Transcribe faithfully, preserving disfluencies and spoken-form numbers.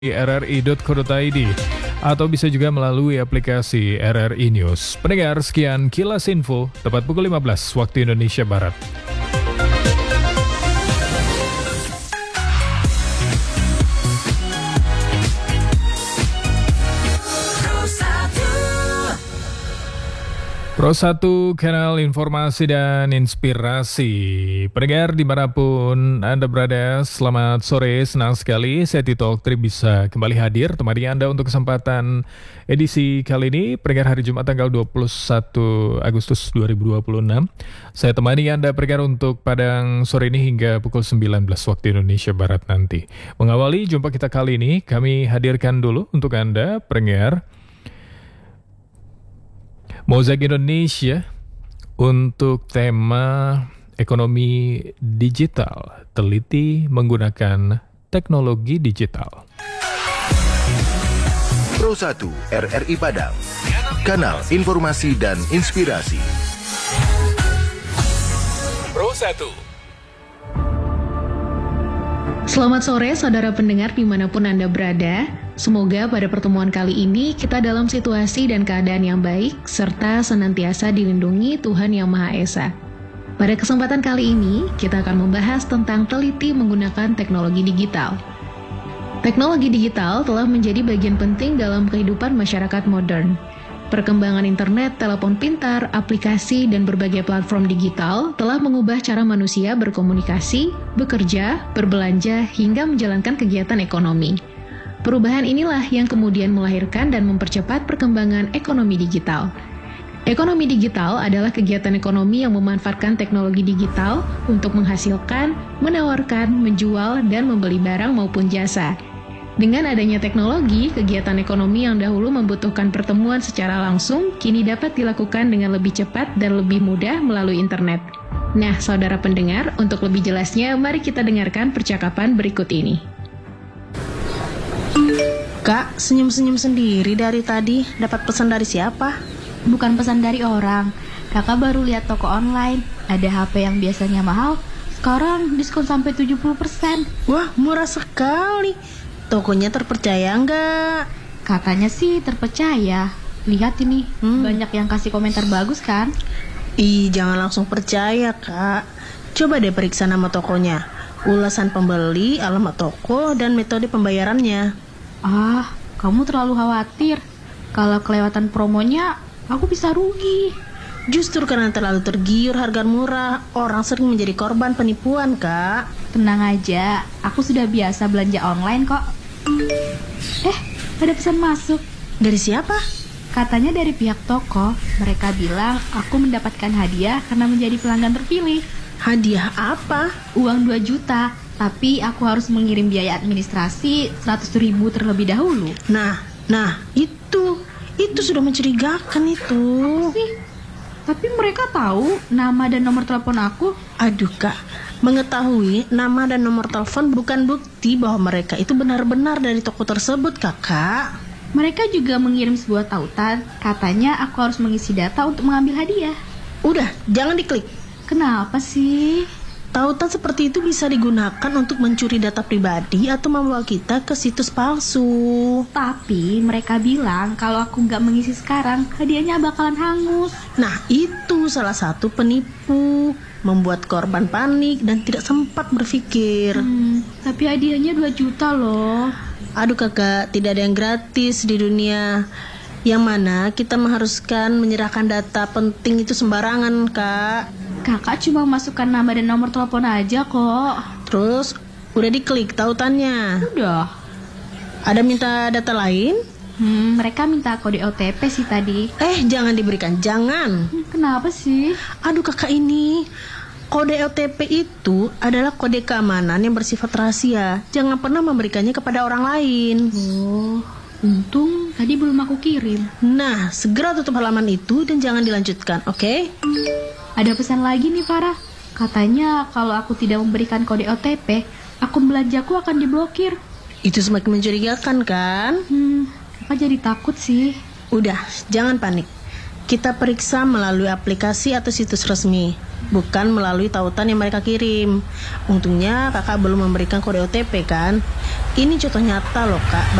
r r i dot co dot i d atau bisa juga melalui aplikasi R R I News. Pendengar, sekian Kilas Info, tepat pukul lima belas waktu Indonesia Barat. Pro satu, kanal informasi dan inspirasi. Pendengar dimanapun Anda berada, selamat sore, senang sekali saya Tito Oktri bisa kembali hadir temani Anda untuk kesempatan edisi kali ini. Pendengar, hari Jumat tanggal dua puluh satu Agustus dua ribu dua puluh enam. Saya temani Anda pendengar untuk Padang sore ini hingga pukul sembilan belas waktu Indonesia Barat nanti. Mengawali jumpa kita kali ini, kami hadirkan dulu untuk Anda pendengar Mozaik Indonesia untuk tema ekonomi digital, teliti menggunakan teknologi digital. Pro satu R R I Padang, kanal informasi dan inspirasi. Pro satu. Selamat sore saudara pendengar dimanapun Anda berada. Semoga pada pertemuan kali ini kita dalam situasi dan keadaan yang baik, serta senantiasa dilindungi Tuhan Yang Maha Esa. Pada kesempatan kali ini, kita akan membahas tentang teliti menggunakan teknologi digital. Teknologi digital telah menjadi bagian penting dalam kehidupan masyarakat modern. Perkembangan internet, telepon pintar, aplikasi, dan berbagai platform digital telah mengubah cara manusia berkomunikasi, bekerja, berbelanja, hingga menjalankan kegiatan ekonomi. Perubahan inilah yang kemudian melahirkan dan mempercepat perkembangan ekonomi digital. Ekonomi digital adalah kegiatan ekonomi yang memanfaatkan teknologi digital untuk menghasilkan, menawarkan, menjual, dan membeli barang maupun jasa. Dengan adanya teknologi, kegiatan ekonomi yang dahulu membutuhkan pertemuan secara langsung, kini dapat dilakukan dengan lebih cepat dan lebih mudah melalui internet. Nah, saudara pendengar, untuk lebih jelasnya, mari kita dengarkan percakapan berikut ini. Kak, senyum-senyum sendiri dari tadi. Dapat pesan dari siapa? Bukan pesan dari orang. Kakak baru lihat toko online. Ada H P yang biasanya mahal, sekarang diskon sampai tujuh puluh persen. Wah, murah sekali. Tokonya terpercaya nggak? Katanya sih terpercaya. Lihat ini, hmm. banyak yang kasih komentar bagus kan? Ih, jangan langsung percaya, Kak. Coba deh periksa nama tokonya, ulasan pembeli, alamat toko, dan metode pembayarannya. Ah, kamu terlalu khawatir. Kalau kelewatan promonya, aku bisa rugi. Justru karena terlalu tergiur harga murah, orang sering menjadi korban penipuan, Kak. Tenang aja, aku sudah biasa belanja online kok. Eh, ada pesan masuk. Dari siapa? Katanya dari pihak toko. Mereka bilang aku mendapatkan hadiah karena menjadi pelanggan terpilih. Hadiah apa? Uang dua juta. Tapi aku harus mengirim biaya administrasi seratus ribu terlebih dahulu. Nah, nah, itu, itu sudah mencurigakan itu. Sih, tapi mereka tahu nama dan nomor telepon aku. Aduh, Kak, mengetahui nama dan nomor telepon bukan bukti bahwa mereka itu benar-benar dari toko tersebut, Kakak. Mereka juga mengirim sebuah tautan. Katanya aku harus mengisi data untuk mengambil hadiah. Udah, jangan diklik. Kenapa sih? Tautan seperti itu bisa digunakan untuk mencuri data pribadi atau membawa kita ke situs palsu. Tapi mereka bilang kalau aku nggak mengisi sekarang, hadiahnya bakalan hangus. Nah, itu salah satu penipu, membuat korban panik dan tidak sempat berpikir. Hmm, tapi hadiahnya dua juta loh. Aduh kakak, tidak ada yang gratis di dunia. Yang mana kita mengharuskan menyerahkan data penting itu sembarangan, Kak. Kakak cuma masukkan nama dan nomor telepon aja kok. Terus udah diklik tautannya? Udah. Ada minta data lain? Hmm, mereka minta kode O T P sih tadi. Eh, jangan diberikan, jangan. Hmm, kenapa sih? Aduh kakak ini, kode O T P itu adalah kode keamanan yang bersifat rahasia. Jangan pernah memberikannya kepada orang lain. Oh, untung tadi belum aku kirim. Nah, segera tutup halaman itu dan jangan dilanjutkan, oke? Okay? Ada pesan lagi nih Farah. Katanya kalau aku tidak memberikan kode O T P, akun belanjaku akan diblokir. Itu semakin mencurigakan kan? Hmm, kakak jadi takut sih. Udah, jangan panik. Kita periksa melalui aplikasi atau situs resmi. bukan melalui tautan yang mereka kirim. Untungnya kakak belum memberikan kode O T P kan. Ini contoh nyata loh kak,